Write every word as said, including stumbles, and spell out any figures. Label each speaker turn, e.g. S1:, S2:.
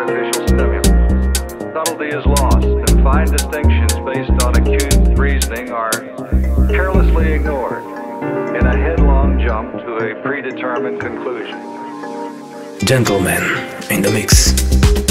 S1: artificial stimulus. Subtlety is lost, and fine distinctions based on acute reasoning are carelessly ignored in a headlong jump to a predetermined conclusion.
S2: Gentleman in the mix.